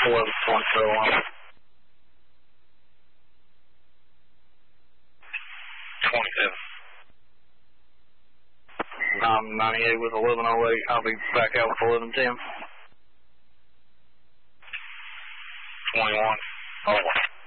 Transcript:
11.01. 27. I'm 98 with 1108. I'll be back out with 1110. 21. Oh.